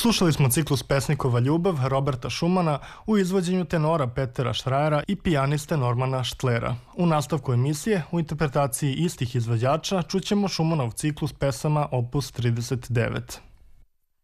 Slušali smo ciklus pesnikova Ljubav Roberta Šumana u izvođenju tenora Petera Šrajera i pijaniste Normana Štlera. U nastavku emisije, u interpretaciji istih izvođača, čućemo Šumanov ciklus pesama Opus 39.